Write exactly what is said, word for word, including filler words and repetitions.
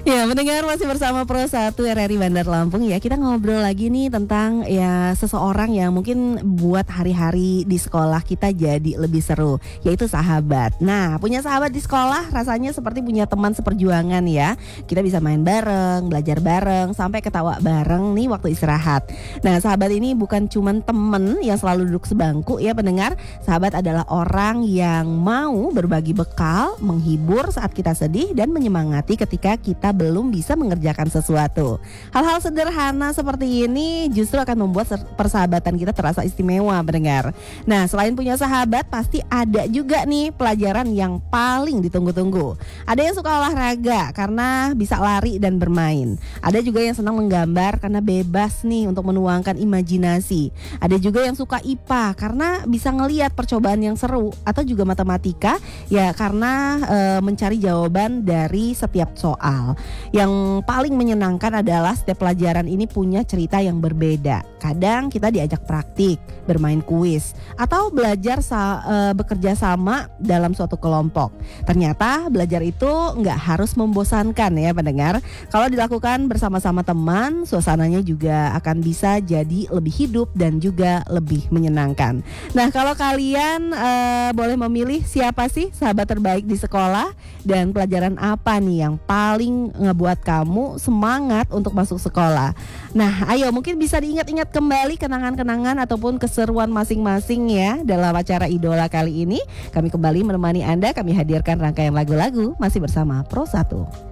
Ya, mendengar masih bersama Pro satu R R I Bandar Lampung ya. Kita ngobrol lagi nih tentang ya seseorang yang mungkin buat hari-hari di sekolah kita jadi lebih seru, yaitu sahabat. Nah, punya sahabat di sekolah rasanya seperti punya teman seperjuangan ya. Kita bisa main bareng, belajar bareng, sampai ketawa bareng nih waktu istirahat. Nah, sahabat ini bukan cuman temen yang selalu duduk sebangku ya pendengar. Sahabat adalah orang yang mau berbagi bekal, menghibur saat kita sedih, dan menyemangati ketika kita belum bisa mengerjakan sesuatu. Hal-hal sederhana seperti ini justru akan membuat persahabatan kita terasa istimewa pendengar. Nah, selain punya sahabat, pasti ada juga nih pelajaran yang paling ditunggu-tunggu. Ada yang suka olahraga karena bisa lari dan bermain. Ada juga yang senang menggambar karena bebas nih untuk menuangkan imajinasi. Ada juga yang suka I P A karena bisa ngelihat percobaan yang seru, atau juga matematika ya karena e, mencari jawaban dari setiap soal. Yang paling menyenangkan adalah setiap pelajaran ini punya cerita yang berbeda. Kadang kita diajak praktik, bermain kuis, atau belajar sa- e, bekerja sama dalam suatu kelompok. Ternyata belajar itu nggak harus membosankan ya pendengar. Kalau dilakukan bersama-sama teman, suasananya juga akan bisa jadi lebih hidup dan juga lebih menyenangkan. Nah, kalau kalian e, boleh memilih siapa sih sahabat terbaik di sekolah, dan pelajaran apa nih yang paling ngebuat kamu semangat untuk masuk sekolah? Nah, ayo mungkin bisa diingat-ingat kembali kenangan-kenangan ataupun keseruan masing-masing ya dalam acara Idola kali ini. Kami kembali menemani Anda, kami hadirkan rangkaian lagu-lagu masih bersama Pro satu.